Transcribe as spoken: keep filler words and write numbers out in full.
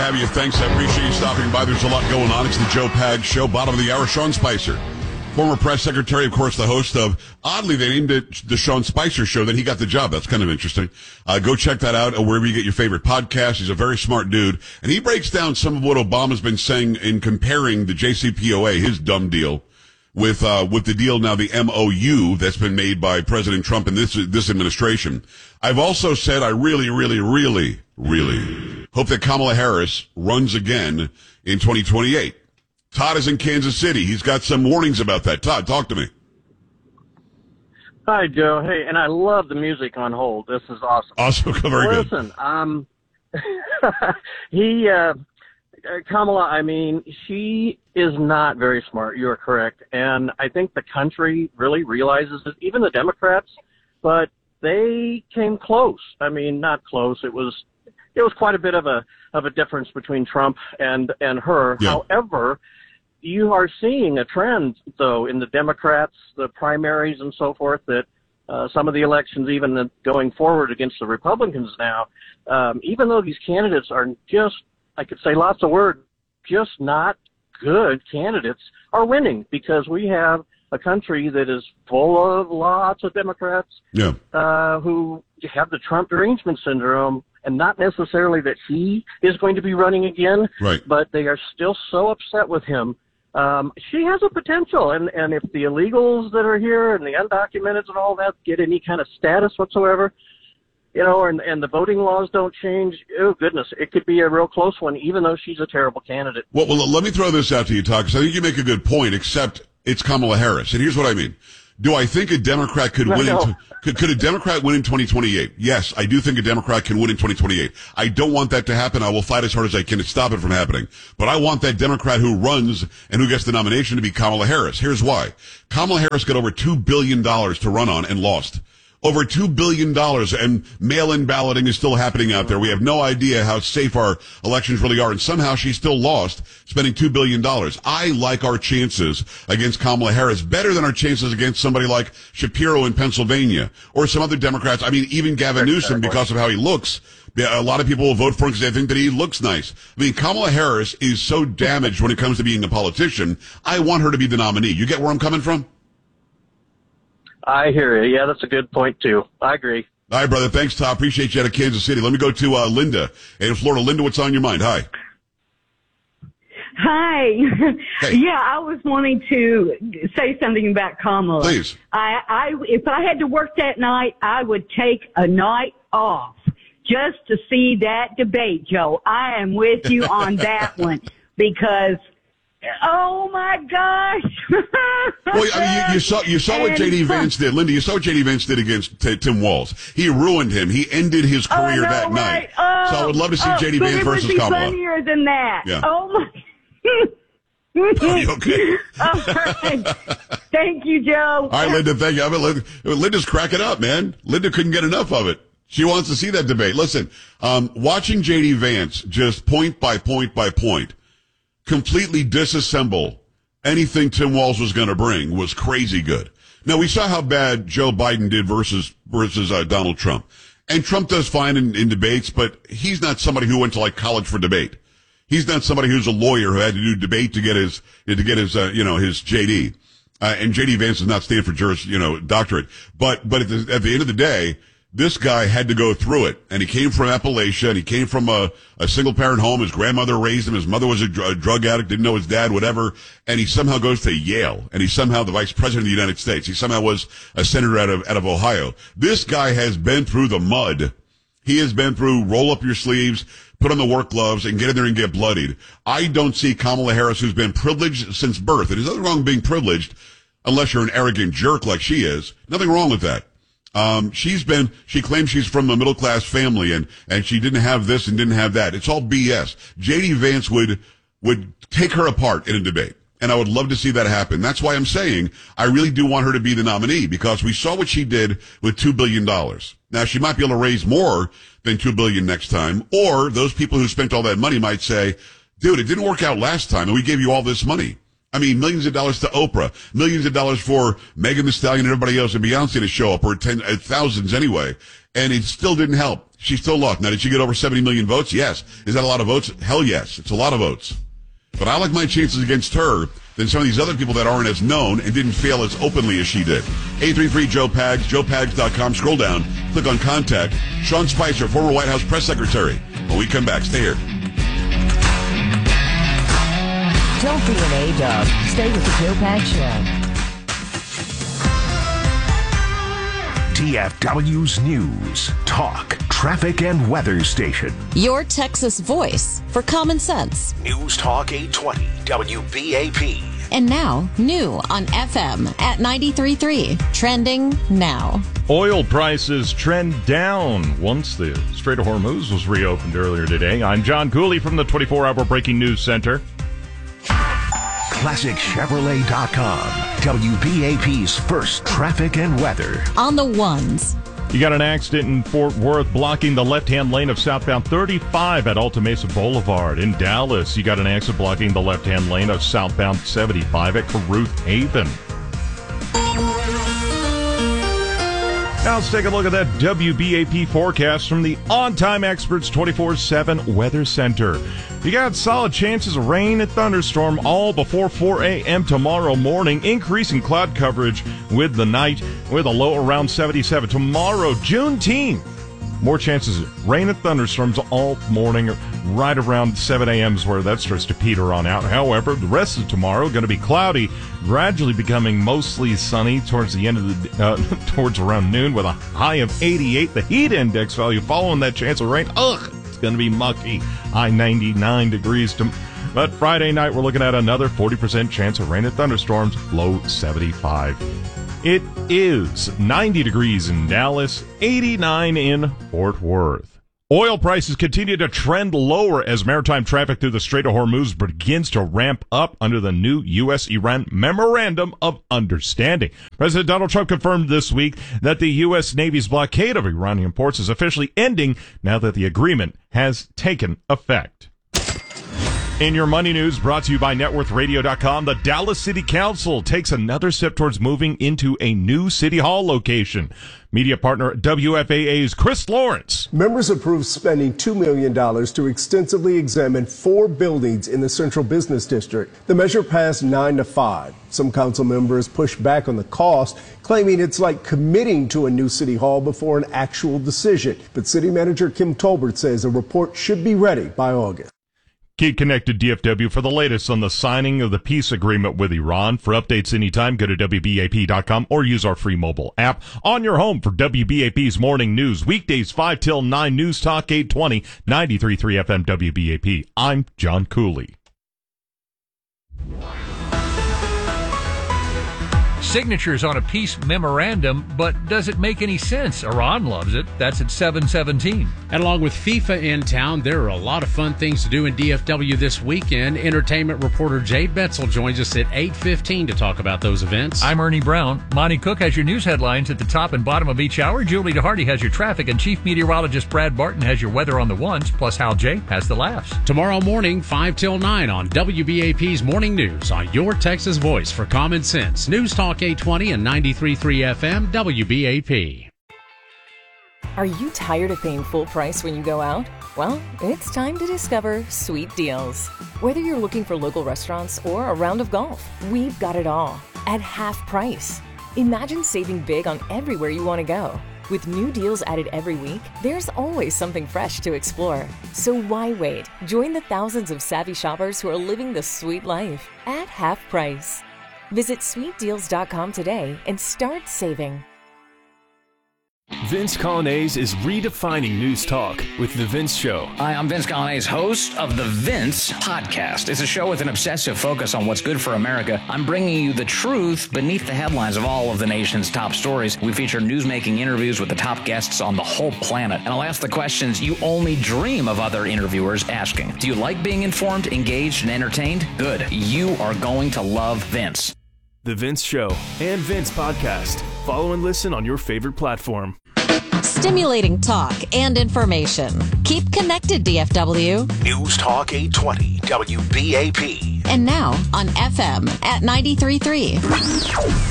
have you. Thanks. I appreciate you stopping by. There's a lot going on. It's the Joe Pags Show. Bottom of the hour, Sean Spicer. Former press secretary, of course, the host of, oddly, they named it the Sean Spicer Show. Then he got the job. That's kind of interesting. Uh, go check that out wherever you get your favorite podcast. He's a very smart dude. And he breaks down some of what Obama's been saying in comparing the J C P O A, his dumb deal, with uh with the deal now, the M O U that's been made by President Trump and this this administration. I've also said I really, really, really, really hope that Kamala Harris runs again in twenty twenty-eight. Todd is in Kansas City. He's got some warnings about that. Todd, talk to me. Hi, Joe. Hey, and I love the music on hold. This is awesome. Awesome. Very Listen, good. Listen, um, he, uh, Kamala, I mean, she is not very smart. You are correct. And I think the country really realizes it, even the Democrats, but they came close. I mean, not close. It was, it was quite a bit of a, of a difference between Trump and, and her. Yeah. However, you are seeing a trend, though, in the Democrats, the primaries and so forth, that uh, some of the elections, even going forward against the Republicans now, um, even though these candidates are just, I could say lots of words, just not good candidates, are winning because we have a country that is full of lots of Democrats yeah. uh, who have the Trump derangement syndrome, and not necessarily that he is going to be running again, right. but they are still so upset with him. Um, she has a potential, and, and if the illegals that are here and the undocumented and all that get any kind of status whatsoever, you know, and, and the voting laws don't change, oh, goodness, it could be a real close one, even though she's a terrible candidate. Well, well let me throw this out to you, Todd, because I think you make a good point, except it's Kamala Harris. And here's what I mean. Do I think a Democrat could win? No. In, could, could a Democrat win in twenty twenty-eight? Yes, I do think a Democrat can win in twenty twenty-eight. I don't want that to happen. I will fight as hard as I can to stop it from happening. But I want that Democrat who runs and who gets the nomination to be Kamala Harris. Here's why. Kamala Harris got over two billion dollars to run on and lost. Over two billion dollars, and mail-in balloting is still happening out there. We have no idea how safe our elections really are, and somehow she still lost, spending two billion dollars. I like our chances against Kamala Harris better than our chances against somebody like Shapiro in Pennsylvania, or some other Democrats. I mean, even Gavin Newsom, because of how he looks. A lot of people will vote for him because they think that he looks nice. I mean, Kamala Harris is so damaged when it comes to being a politician. I want her to be the nominee. You get where I'm coming from? I hear you. Yeah, that's a good point, too. I agree. All right, brother. Thanks, Tom. Appreciate you out of Kansas City. Let me go to uh, Linda in Florida. Linda, what's on your mind? Hi. Hi. Hey. Yeah, I was wanting to say something about Kamala. Please. I, I, if I had to work that night, I would take a night off just to see that debate, Joe. I am with you on that one because... Oh my gosh! Well, I mean, you, you saw you saw what J D Vance did, Linda. You saw what J D Vance did against t- Tim Walz. He ruined him. He ended his career oh, no, that right. night. Oh, so I would love to see oh, J D Vance versus Kamala. It would be Kamala. funnier than that. Yeah. Oh my! Are you okay? All right. Thank you, Joe. All right, Linda. Thank you. I mean, Linda, Linda's cracking up, man. Linda couldn't get enough of it. She wants to see that debate. Listen, um, watching J D Vance just point by point by point completely disassemble anything Tim Walz was going to bring was crazy good. Now, we saw how bad Joe Biden did versus versus uh, Donald Trump. And Trump does fine in, in debates, but he's not somebody who went to, like, college for debate. He's not somebody who's a lawyer who had to do debate to get his, to get his, uh, you know, his J D. Uh, and J D Vance does not stand for juris, you know, doctorate. But, but at the, at the end of the day, this guy had to go through it, and he came from Appalachia, and he came from a, a single-parent home. His grandmother raised him. His mother was a, dr- a drug addict, didn't know his dad, whatever, and he somehow goes to Yale, and he's somehow the vice president of the United States. He somehow was a senator out of out of Ohio. This guy has been through the mud. He has been through roll up your sleeves, put on the work gloves, and get in there and get bloodied. I don't see Kamala Harris, who's been privileged since birth. And there's nothing wrong with being privileged unless you're an arrogant jerk like she is. Nothing wrong with that. Um, she's been, she claims she's from a middle class family and, and she didn't have this and didn't have that. It's all B S. J D Vance would, would take her apart in a debate. And I would love to see that happen. That's why I'm saying I really do want her to be the nominee because we saw what she did with two billion dollars. Now she might be able to raise more than two billion dollars next time, or those people who spent all that money might say, dude, it didn't work out last time and we gave you all this money. I mean, millions of dollars to Oprah, millions of dollars for Megan Thee Stallion and everybody else and Beyonce to show up, or ten, uh, thousands anyway. And it still didn't help. She still lost. Now, did she get over seventy million votes? Yes. Is that a lot of votes? Hell yes. It's a lot of votes. But I like my chances against her than some of these other people that aren't as known and didn't fail as openly as she did. eight three three Joe Pags, joe pags dot com. Scroll down, click on contact. Sean Spicer, former White House press secretary. When we come back, stay here. Don't be an A-dog. Stay with the Joe Pags Show. D F W's News, Talk, Traffic, and Weather Station. Your Texas voice for common sense. News Talk eight twenty W B A P. And now, new on F M at ninety-three point three. Trending now. Oil prices trend down once the Strait of Hormuz was reopened earlier today. I'm John Cooley from the twenty-four hour Breaking News Center. Classic Chevrolet dot com. W B A P's first traffic and weather. On the ones. You got an accident in Fort Worth blocking the left-hand lane of southbound thirty-five at Alta Mesa Boulevard. In Dallas, you got an accident blocking the left-hand lane of southbound seventy-five at Caruth Haven. Now let's take a look at that W B A P forecast from the On-Time Experts twenty-four seven Weather Center. You got solid chances of rain and thunderstorm all before four a.m. tomorrow morning, increasing cloud coverage with the night with a low around seventy-seven. Tomorrow, Juneteenth, more chances of rain and thunderstorms all morning, right around seven a.m. is where that starts to peter on out. However, the rest of tomorrow going to be cloudy, gradually becoming mostly sunny towards the end of the, uh, towards around noon with a high of eighty-eight. The heat index value following that chance of rain, ugh, it's going to be mucky. High ninety-nine degrees. To, but Friday night, we're looking at another forty percent chance of rain and thunderstorms, low seventy-five. It is ninety degrees in Dallas, eighty-nine in Fort Worth. Oil prices continue to trend lower as maritime traffic through the Strait of Hormuz begins to ramp up under the new U S Iran Memorandum of Understanding. President Donald Trump confirmed this week that the U S Navy's blockade of Iranian ports is officially ending now that the agreement has taken effect. In your money news, brought to you by net worth radio dot com, the Dallas City Council takes another step towards moving into a new City Hall location. Media partner W F A A's Chris Lawrence. Members approved spending two million dollars to extensively examine four buildings in the Central Business District. The measure passed nine to five. Some council members pushed back on the cost, claiming it's like committing to a new City Hall before an actual decision. But City Manager Kim Tolbert says a report should be ready by August. Keep connected, D F W, for the latest on the signing of the peace agreement with Iran. For updates anytime, go to W B A P dot com or use our free mobile app on your home for W B A P's morning news. Weekdays five till nine, News Talk eight twenty, ninety-three point three F M W B A P. I'm John Cooley. Signatures on a peace memorandum, but does it make any sense? Iran loves it. That's at seven seventeen. And along with FIFA in town, there are a lot of fun things to do in D F W this weekend. Entertainment reporter Jay Betzel joins us at eight fifteen to talk about those events. I'm Ernie Brown. Monty Cook has your news headlines at the top and bottom of each hour. Julie DeHardy has your traffic, and Chief Meteorologist Brad Barton has your weather on the ones, plus Hal J has the laughs. Tomorrow morning, five till nine on W B A P's Morning News on your Texas voice for common sense. News Talk eight twenty and ninety-three point three F M W B A P. Are you tired of paying full price when you go out? Well, it's time to discover Sweet Deals. Whether you're looking for local restaurants or a round of golf, we've got it all at half price. Imagine saving big on everywhere you want to go. With new deals added every week, there's always something fresh to explore. So why wait? Join the thousands of savvy shoppers who are living the sweet life at half price. Visit sweet deals dot com today and start saving. Vince Colonnese is redefining news talk with The Vince Show. Hi, I'm Vince Colonnese, host of The Vince Podcast. It's a show with an obsessive focus on what's good for America. I'm bringing you the truth beneath the headlines of all of the nation's top stories. We feature newsmaking interviews with the top guests on the whole planet. And I'll ask the questions you only dream of other interviewers asking. Do you like being informed, engaged, and entertained? Good. You are going to love Vince. The Vince Show and Vince Podcast. Follow and listen on your favorite platform. Stimulating talk and information. Keep connected, D F W. News Talk eight twenty W B A P. and now on F M at ninety-three point three.